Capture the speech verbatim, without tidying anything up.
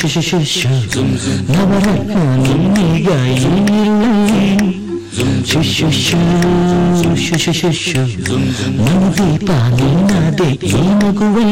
ಶು ಶು ಶು ಶು ನವರತ್ನ ನಿನ್ನೀಗ ಏನಿರುಳಲ್ಲಿ ಶು ಶು ಶು ಶು ಶು ಶು ಶು ನವದೀಪ ನಿನ್ನದೇ ಈ ನಗುವಲ್ಲಿ